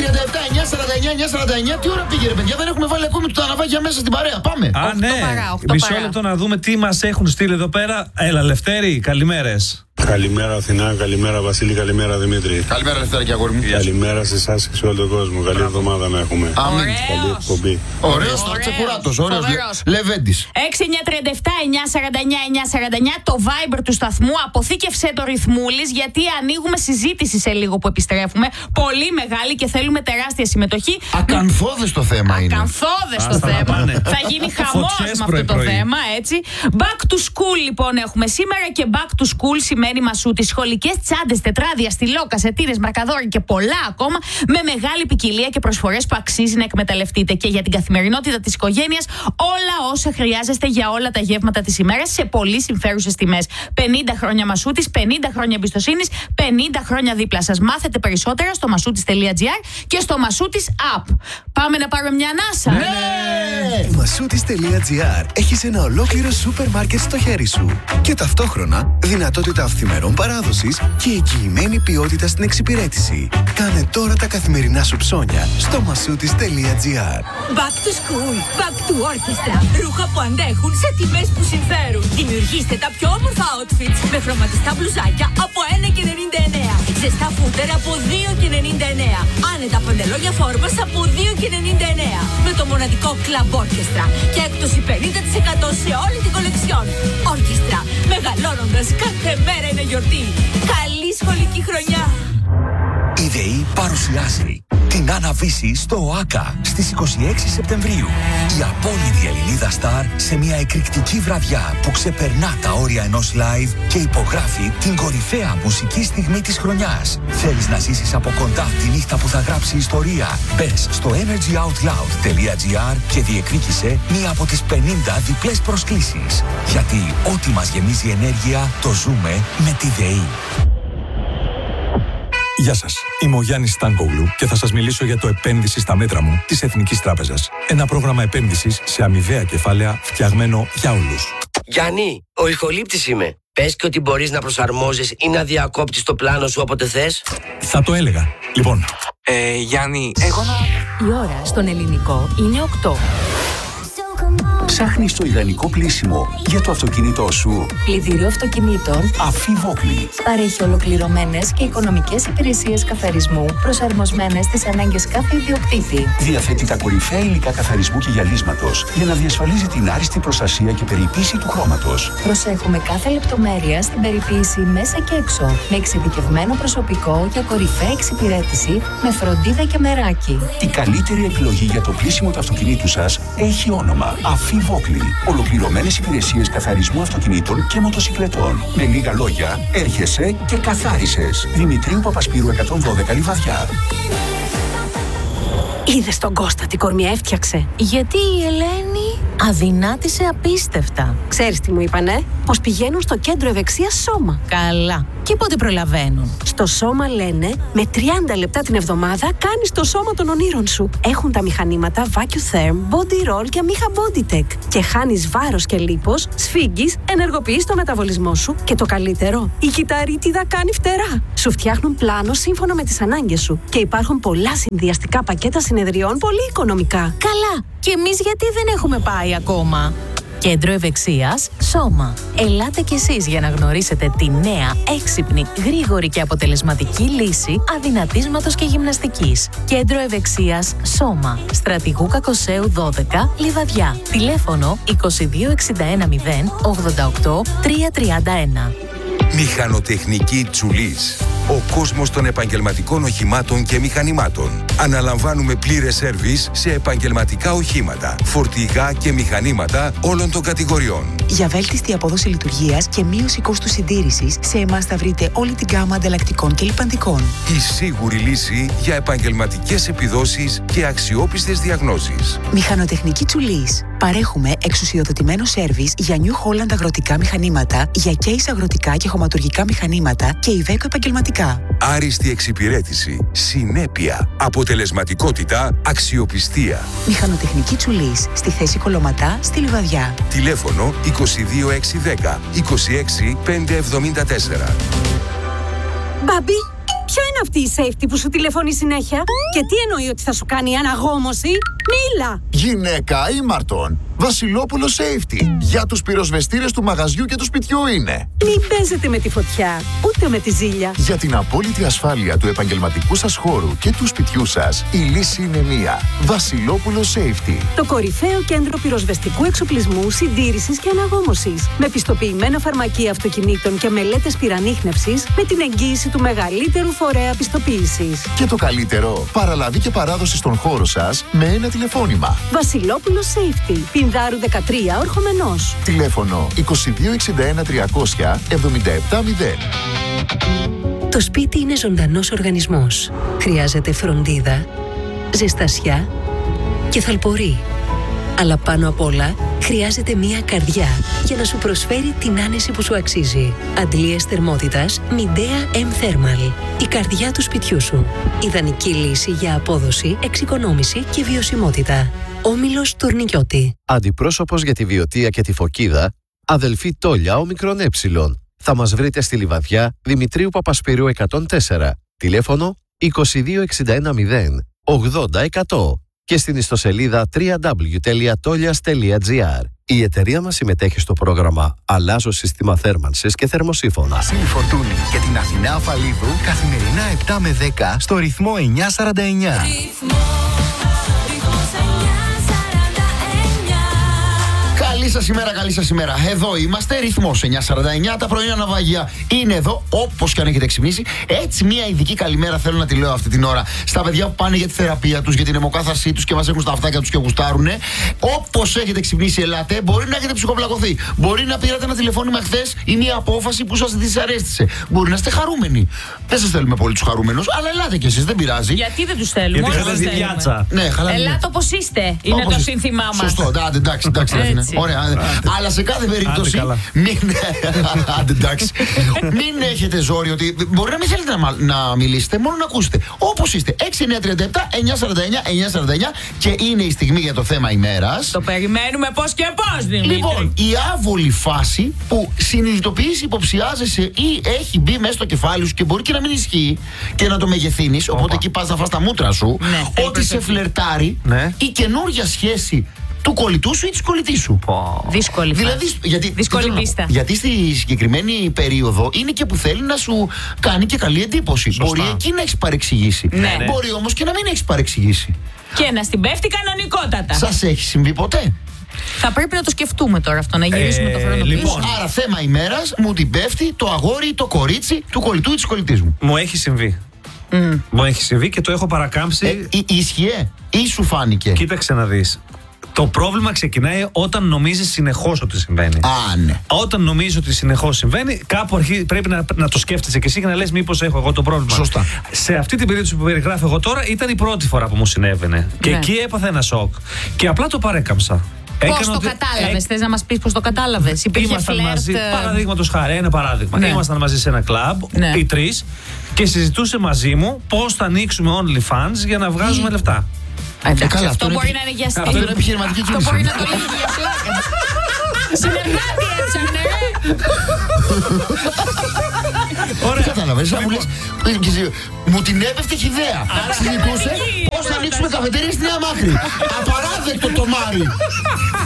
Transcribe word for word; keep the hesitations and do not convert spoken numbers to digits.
τριάντα επτά εννιακόσια σαράντα εννιά εννιακόσια σαράντα εννιά. Τι ώρα πήγε, ρε παιδιά, δεν έχουμε βάλει ακόμη τα ναυάγια μέσα στην παρέα. Πάμε. Α, ναι. παρά, Μισό λεπτό να δούμε τι μας έχουν στείλει εδώ πέρα. Έλα, Λευτέρη, καλημέρες. Καλημέρα Αθηνά, καλημέρα Βασίλη, καλημέρα Δημήτρη. Καλημέρα, Λευτέρη και αγόρι μου. Καλημέρα σε εσάς και σε όλο τον κόσμο. Καλή εβδομάδα να έχουμε. Αμήν. Καλή εκπομπή. Ωραίος Τσεκουράτος, ωραίος Λεβέντης. έξι εννιά τριάντα επτά εννιακόσια σαράντα εννιά εννιακόσια σαράντα εννιά το Viber του σταθμού. Αποθήκευσέ το ρυθμούλης, γιατί ανοίγουμε συζήτηση σε λίγο που επιστρέφουμε. Πολύ μεγάλη και θέλουμε τεράστια συμμετοχή. Ακανθώδες το θέμα είναι. Ακανθώδες το θέμα. Θα γίνει χαμός με αυτό το θέμα, έτσι. Back to school λοιπόν έχουμε σήμερα, και back to school σημαίνει Μασούτη, σχολικές τσάντες, τετράδια, στυλό, κασετίνες, μαρκαδόροι και πολλά ακόμα, με μεγάλη ποικιλία και προσφορές που αξίζει να εκμεταλλευτείτε. Και για την καθημερινότητα της οικογένειας, όλα όσα χρειάζεστε για όλα τα γεύματα της ημέρας σε πολύ συμφέρουσες τιμές. πενήντα χρόνια Μασούτης, πενήντα χρόνια εμπιστοσύνης, πενήντα χρόνια δίπλα σας. Μάθετε περισσότερα στο μασούτης τελεία τζι άρ και στο Μασούτης app. Πάμε να πάρουμε μια ανάσα. Ναι! Η μασούτης τελεία τζι άρ έχεις ένα ολόκληρο σούπερ μάρκετ στο χέρι σου. Και ταυτόχρονα δυνατότητα αυθημερών παράδοσης και εγγυημένη ποιότητα στην εξυπηρέτηση. Κάνε τώρα τα καθημερινά σου ψώνια στο μασούτης τελεία τζι άρ. Back to school, back to orchestra. Ρούχα που αντέχουν σε τιμές που συμφέρουν. Δημιουργήστε τα πιο όμορφα outfits με χρωματιστά μπλουζάκια από ένα και ενενήντα εννέα. Ζεστά φούτερ από δύο και ενενήντα εννέα. Άνετα παντελόνια φόρμας από δύο και ενενήντα εννέα. Με το μοναδικό Club Orchestra και έκπτωση πενήντα τοις εκατό σε όλη την κολεξιόν. Orchestra, μεγαλώνοντας κάθε μέρα είναι γιορτή. Καλή σχολική χρονιά. Η ΔΕΗ παρουσιάζει την Άννα-Βύση στο ΟΑΚΑ στις είκοσι έξι Σεπτεμβρίου. Η απόλυτη Ελληνίδα Σταρ σε μια εκρηκτική βραδιά που ξεπερνά τα όρια ενός live και υπογράφει την κορυφαία μουσική στιγμή της χρονιάς. Θέλεις να ζήσεις από κοντά τη νύχτα που θα γράψει ιστορία? Μπες στο energy out loud τελεία τζι άρ και διεκδίκησε μία από τις πενήντα διπλές προσκλήσεις. Γιατί ό,τι μας γεμίζει ενέργεια το ζούμε με τη ΔΕΗ. Γεια σας, είμαι ο Γιάννης Στάνκογλου και θα σας μιλήσω για το επένδυση στα μέτρα μου της Εθνικής Τράπεζας. Ένα πρόγραμμα επένδυσης σε αμοιβαία κεφάλαια φτιαγμένο για όλους. Γιάννη, ο ηχολήπτης είμαι. Πες και ότι μπορείς να προσαρμόζεις ή να διακόπτεις το πλάνο σου όποτε θες. Θα το έλεγα. Λοιπόν. Ε, Γιάννη, εγώ να... Η ώρα στον ελληνικό είναι οκτώ. Ψάχνεις το ιδανικό πλήσιμο για το αυτοκίνητό σου? Πλυντήριο αυτοκινήτων Αφή Βόκλη παρέχει ολοκληρωμένες και οικονομικές υπηρεσίες καθαρισμού προσαρμοσμένες στις ανάγκες κάθε ιδιοκτήτη. Διαθέτει τα κορυφαία υλικά καθαρισμού και γυαλίσματος για να διασφαλίζει την άριστη προστασία και περιποίηση του χρώματος. Προσέχουμε κάθε λεπτομέρεια στην περιποίηση μέσα και έξω, με εξειδικευμένο προσωπικό για κορυφαία εξυπηρέτηση, με φροντίδα και μεράκι. Η καλύτερη επιλογή για το πλήσιμο του αυτοκινήτου σας έχει όνομα Αφή Βόκλη. Ολοκληρωμένες υπηρεσίες καθαρισμού αυτοκινήτων και μοτοσυκλετών. Με λίγα λόγια, έρχεσαι και καθάρισες. Δημητρίου Παπασπύρου εκατόν δώδεκα Λιβαδιά. Είδες τον Κώστα τι κορμιά έφτιαξε? Γιατί η Ελένη αδυνάτησε απίστευτα. Ξέρεις τι μου είπανε? Πως πηγαίνουν στο κέντρο ευεξίας Σώμα. Καλά. Και πότε προλαβαίνουν? Στο Σώμα λένε με τριάντα λεπτά την εβδομάδα κάνεις το σώμα των ονείρων σου. Έχουν τα μηχανήματα VacuTherm, Body Roll και Amiha BodyTech. Και χάνεις βάρος και λίπος, σφίγγεις, ενεργοποιείς το μεταβολισμό σου και το καλύτερο, η κυταρίτιδα κάνει φτερά. Σου φτιάχνουν πλάνο σύμφωνα με τις ανάγκες σου. Και υπάρχουν πολλά συνδυαστικά πακέτα συνεδριών πολύ οικονομικά. Καλά. Και εμείς γιατί δεν έχουμε πάει ακόμα? Κέντρο Ευεξίας Σώμα. Ελάτε κι εσείς για να γνωρίσετε τη νέα, έξυπνη, γρήγορη και αποτελεσματική λύση αδυνατίσματος και γυμναστικής. Κέντρο Ευεξίας Σώμα. Στρατηγού Κακοσέου δώδεκα, Λιβαδιά. Τηλέφωνο είκοσι δύο εξήντα ένα μηδέν ογδόντα οκτώ τριακόσια τριάντα ένα. Μηχανοτεχνική Τσουλής. Ο κόσμος των επαγγελματικών οχημάτων και μηχανημάτων. Αναλαμβάνουμε πλήρες σέρβις σε επαγγελματικά οχήματα, φορτηγά και μηχανήματα όλων των κατηγοριών. Για βέλτιστη απόδοση λειτουργίας και μείωση κόστου συντήρησης, σε εμάς θα βρείτε όλη την γκάμα ανταλλακτικών και λιπαντικών. Η σίγουρη λύση για επαγγελματικές επιδόσεις και αξιόπιστες διαγνώσεις. Μηχανοτεχνική Τσουλής. Παρέχουμε εξουσιοδοτημένο σέρβις για New Holland αγροτικά μηχανήματα, για Case αγροτικά και χωματουργικά μηχανήματα και Iveco επαγγελματικά. Άριστη εξυπηρέτηση, συνέπεια, αποτελεσματικότητα, αξιοπιστία. Μηχανοτεχνική Τσουλής, στη θέση Κολωματά, στη Λιβαδιά. Τηλέφωνο είκοσι δύο έξι δέκα είκοσι έξι πεντακόσια εβδομήντα τέσσερα. Μπάμπη, ποια είναι αυτή η safety που σου τηλεφωνεί συνέχεια? Και τι εννοεί ότι θα σου κάνει αναγόμωση? Μίλα! Γυναίκα ήμαρτον. Βασιλόπουλο Safety. Για τους πυροσβεστήρες του μαγαζιού και του σπιτιού είναι. Μην παίζετε με τη φωτιά, ούτε με τη ζήλια. Για την απόλυτη ασφάλεια του επαγγελματικού σας χώρου και του σπιτιού σας, η λύση είναι μία. Βασιλόπουλο Safety. Το κορυφαίο κέντρο πυροσβεστικού εξοπλισμού, συντήρησης και αναγόμωσης. Με πιστοποιημένα φαρμακεία αυτοκινήτων και μελέτες πυρανίχνευσης, με την εγγύηση του μεγαλύτερου φορέα πιστοποίησης. Και το καλύτερο, παραλαβή και παράδοση στον χώρο σας με ένα τηλεφώνημα. Βασιλόπουλο Safety. Πινδάρου δεκατρία, Ορχομενός. Τηλέφωνο είκοσι δύο εξήντα ένα τριακόσια εβδομήντα επτά μηδέν. Το σπίτι είναι ζωντανός οργανισμός. Χρειάζεται φροντίδα, ζεστασιά και θαλπορή. Αλλά πάνω απ' όλα χρειάζεται μία καρδιά για να σου προσφέρει την άνεση που σου αξίζει. Αντλίες θερμότητας Midea M-Thermal. Η καρδιά του σπιτιού σου. Ιδανική λύση για απόδοση, εξοικονόμηση και βιωσιμότητα. Όμιλος Τουρνικιώτη. Αντιπρόσωπος για τη Βιωτία και τη Φωκίδα, αδελφή Τόλια Όμικρον Ε. Θα μας βρείτε στη Λιβαδιά Δημητρίου Παπασπυρίου εκατόν τέσσερα. Τηλέφωνο είκοσι δύο εξήντα ένα μηδέν ογδόντα εκατό και στην ιστοσελίδα double-u double-u double-u τελεία τόλιας τελεία τζι άρ. Η εταιρεία μας συμμετέχει στο πρόγραμμα Αλλάζω σύστημα θέρμανσης και θερμοσύφωνα. Βασίλη Φορτούνη και την Αθηνά Αφαλίδου καθημερινά επτά με δέκα στο ρυθμό εννιακόσια σαράντα εννιά. Καλή σας ημέρα, καλή σας ημέρα. Εδώ είμαστε, ρυθμός εννιακόσια σαράντα εννιά. Τα πρωινά ναυάγια είναι εδώ, όπως και αν έχετε ξυπνήσει. Έτσι, μια ειδική καλημέρα θέλω να τη λέω αυτή την ώρα στα παιδιά που πάνε για τη θεραπεία τους, για την αιμοκάθαρσή τους και μας έχουν στα αυτάκια τους και γουστάρουνε. Όπως έχετε ξυπνήσει, ελάτε. Μπορεί να έχετε ψυχοπλακωθεί. Μπορεί να πήρατε ένα τηλεφώνημα χθες ή μια απόφαση που σας δυσαρέστησε. Μπορεί να είστε χαρούμενοι. Δεν σας θέλουμε πολύ τους χαρούμενους, αλλά ελάτε κι εσείς, δεν πειράζει. Γιατί δεν τους θέλουμε? Γιατί χαλάει τη διάτσα. Ναι, χαλάει. Ελάτε όπως είστε. Είναι όπως το σύνθημά μας. Σωστό, εντάξει, εντάξει. Ωραία. Αλλά σε κάθε περίπτωση. Μην, εντάξει, μην έχετε ζόρι ότι. Μπορεί να μην θέλετε να, να μιλήσετε, μόνο να ακούσετε. Όπως είστε. έξι εννιά τριάντα επτά εννιακόσια σαράντα εννιά εννιακόσια σαράντα εννιά και είναι η στιγμή για το θέμα ημέρας. Το περιμένουμε πώς και πώς, Δημήτρη. Λοιπόν, η άβολη φάση που συνειδητοποιείς, υποψιάζεσαι ή έχει μπει μέσα στο κεφάλι σου και μπορεί και να μην ισχύει και να το μεγεθύνεις. Οπότε εκεί πας να φας τα μούτρα σου. Ναι, ότι σε φλερτάρει ναι. η καινούργια σχέση του κολλητού σου ή της κολλητής σου. Oh. Δύσκολη. Δηλαδή, γιατί, δύσκολη πίστα. Γιατί στη συγκεκριμένη περίοδο είναι και που θέλει να σου κάνει και καλή εντύπωση. Σωστά. Μπορεί εκεί να έχεις παρεξηγήσει. Ναι. Μπορεί όμως και να μην έχεις παρεξηγήσει. Και να στην πέφτει κανονικότατα. Σας έχει συμβεί ποτέ? Θα πρέπει να το σκεφτούμε τώρα αυτό, να γυρίσουμε ε, το χρόνο πίσω. λοιπόν. Άρα θέμα ημέρας, μου την πέφτει το αγόρι ή το κορίτσι του κολλητού ή της κολλητής μου. Μου έχει συμβεί. Mm. Μου έχει συμβεί και το έχω παρακάμψει. Ε, ίσχυε ή σου φάνηκε? Κοίταξε να δεις. Το πρόβλημα ξεκινάει όταν νομίζεις συνεχώς ότι συμβαίνει. Α, ναι. Όταν νομίζεις ότι συνεχώς συμβαίνει, κάπου αρχή πρέπει να, να το σκέφτεσαι και εσύ και να λες μήπως έχω εγώ το πρόβλημα. Σωστά. Σε αυτή την περίπτωση που περιγράφω εγώ τώρα ήταν η πρώτη φορά που μου συνέβαινε. Και Ναι. εκεί έπαθα ένα σοκ. Και απλά το παρέκαμψα. Πώς το ότι- κατάλαβες, ε, θες να μας πεις πώς το κατάλαβες? Υπήρχε Ήμασταν φλερτ, μαζί, ε, παραδείγματος χάρη, ένα παράδειγμα. Ναι. Ήμασταν μαζί σε ένα κλαμπ, Ναι. οι τρεις, και συζητούσε μαζί μου πώς θα ανοίξουμε OnlyFans για να βγάζουμε λεφτά. Εντάξει, Ε, καλά, αυτό αυτό μπορεί είναι- να είναι για αυτό στυλ. είναι επιχειρηματική Αυτό κίνηση. μπορεί να το λύγει για πλάκα. Συνεργάτη έψανε, ρε. Ωραία. Κατάλαβες, να μου λες, και εσύ, μου την έπεφτε χιδέα. Συζητούσε πώς θα ανοίξουμε καφετέρια στη Νέα Μάκρη. Απαράδεκτο το Μάρι.